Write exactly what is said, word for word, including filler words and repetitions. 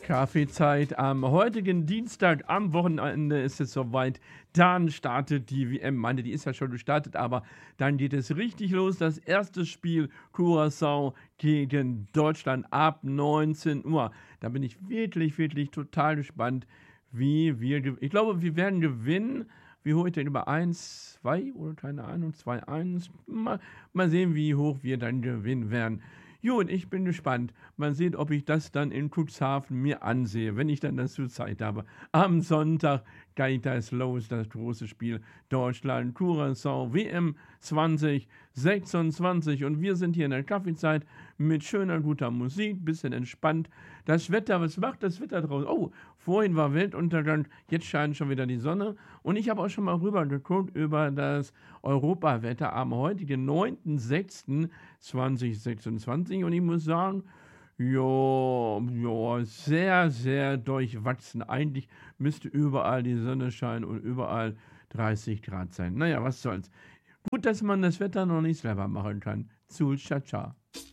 Kaffeezeit am heutigen Dienstag. Am Wochenende ist es soweit. Dann startet die W M. Meine, die ist ja schon gestartet, aber dann geht es richtig los. Das erste Spiel Curaçao gegen Deutschland ab neunzehn Uhr. Da bin ich wirklich, wirklich total gespannt, wie wir. gew- Ich glaube, wir werden gewinnen. Wie hoch ich denn über eins, zwei oder keine Ahnung, zwei eins. Mal, mal sehen, wie hoch wir dann gewinnen werden. Gut, ich bin gespannt. Mal sehen, ob ich das dann in Cuxhaven mir ansehe, wenn ich dann dazu Zeit habe. Am Sonntag geht das los, das große Spiel Deutschland, Curaçao, W M zwanzig sechsundzwanzig. Und wir sind hier in der Kaffeezeit mit schöner, guter Musik, bisschen entspannt. Das Wetter, was macht das Wetter draußen? Oh, vorhin war Weltuntergang, jetzt scheint schon wieder die Sonne. Und ich habe auch schon mal rüber geguckt über das Europawetter am heutigen neunten sechsten zweitausendsechsundzwanzig und ich muss sagen, ja, ja, sehr, sehr durchwachsen. Eigentlich müsste überall die Sonne scheinen und überall dreißig Grad sein. Naja, was soll's. Gut, dass man das Wetter noch nicht selber machen kann. Zul, ciao, ciao.